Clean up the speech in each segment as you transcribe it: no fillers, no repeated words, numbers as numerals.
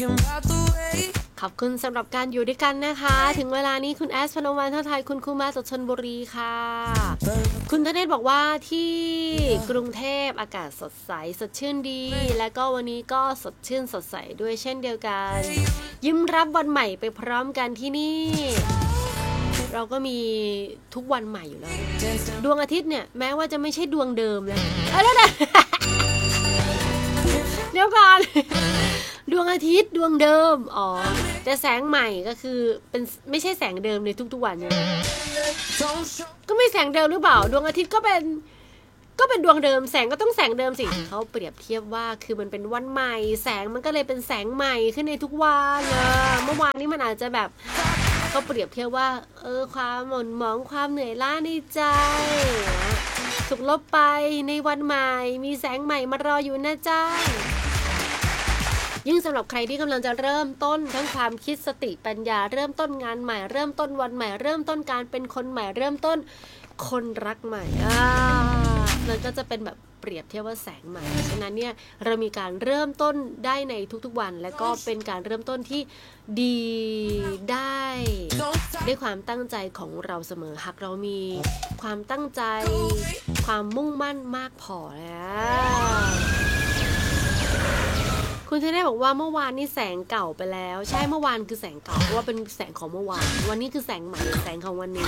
ขอบคุณสำหรับการอยู่ด้วยกันนะคะถึงเวลานี้คุณแอสพนมวรรณทัศน์ไทยคุณครูมาจากชลบุรีค่ะคุณธเนศบอกว่าที่กรุงเทพอากาศสดใสสดชื่นดีและก็วันนี้ก็สดชื่นสดใสด้วยเช่นเดียวกันยิ้มรับวันใหม่ไปพร้อมกันที่นี่เราก็มีทุกวันใหม่อยู่แล้วดวงอาทิตย์เนี่ยแม้ว่าจะไม่ใช่ดวงเดิมนะเดี๋ยวก่อนดวงอาทิตย์ดวงเดิมแต่แสงใหม่ก็คือเป็นไม่ใช่แสงเดิมในทุกๆวันเนี่ยก็ไม่แสงเดิมหรือเปล่าดวงอาทิตย์ก็เป็นดวงเดิมแสงก็ต้องแสงเดิมสิเขาเปรียบเทียบว่าคือมันเป็นวันใหม่แสงมันก็เลยเป็นแสงใหม่ขึ้นในทุกวันเมื่อวานนี้มันอาจจะแบบเขาเปรียบเทียบว่าความหม่นหมองความเหนื่อยล้าในใจถูกลบไปในวันใหม่มีแสงใหม่มารออยู่นะจ๊ะยิ่งสำหรับใครที่กำลังจะเริ่มต้นทั้งความคิดสติปัญญาเริ่มต้นงานใหม่เริ่มต้นวันใหม่เริ่มต้นการเป็นคนใหม่เริ่มต้นคนรักใหม่มันก็จะเป็นแบบเปรียบเทียบว่าแสงใหม่ฉะนั้นเนี่ยเรามีการเริ่มต้นได้ในทุกๆวันและก็เป็นการเริ่มต้นที่ดีได้ด้วยความตั้งใจของเราเสมอหากเรามีความตั้งใจความมุ่งมั่นมากพอแล้วคุณเทเน่บอกว่าเมื่อวานนี่แสงเก่าไปแล้วใช่เมื่อวานคือแสงเก่าเพราะว่าเป็นแสงของเมื่อวานวันนี้คือแสงใหม่แสงของวันนี้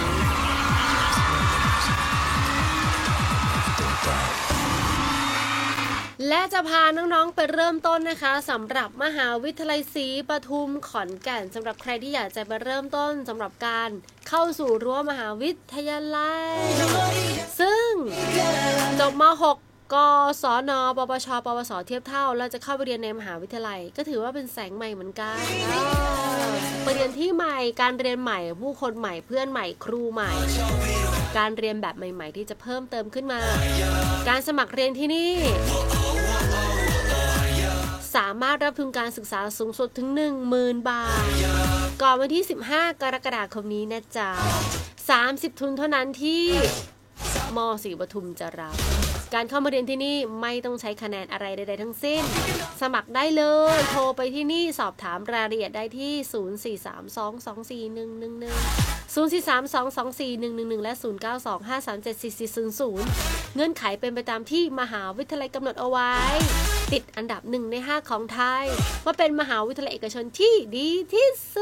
และจะพาน้องๆไปเริ่มต้นนะคะสำหรับมหาวิทยาลัยศรีปทุมขอนแก่นสำหรับใครที่อยากจะไปเริ่มต้นสำหรับการเข้าสู่รั้วมหาวิทยาลัยซึ่งจบม.6กศนปปชปวสเทียบเท่าเราจะเข้าไปเรียนในมหาวิทยาลัยก็ถือว่าเป็นแสงใหม่เหมือนกันไปเรียนที่ใหม่การเรียนใหม่ผู้คนใหม่เพื่อนใหม่ครูใหม่การเรียนแบบใหม่ๆที่จะเพิ่มเติมขึ้นมาการสมัครเรียนที่นี่สามารถรับทุนการศึกษาสูงสุดถึง 10,000 บาทก่อนวันที่15กรกฎาคมนี้นะจ๊ะ30ทุนเท่านั้นที่ม.ศรีปทุมจะรับการเข้ามาเรียนที่นี่ไม่ต้องใช้คะแนนอะไรใดๆทั้งสิ้นสมัครได้เลยโทรไปที่นี่สอบถามรายละเอียดได้ที่0432241110 และ0925374400เงื่อนไขเป็นไปตามที่มหาวิทยาลัยกำหนดเอาไว้ติดอันดับ1 ใน 5ของไทยว่าเป็นมหาวิทยาลัยเอกชนที่ดีที่สุด